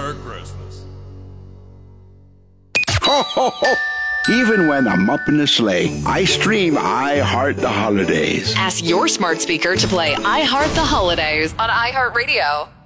Merry Christmas. Ho, ho, ho. Even when I'm up in the sleigh, I stream I Heart the Holidays. Ask your smart speaker to play I Heart the Holidays on iHeartRadio.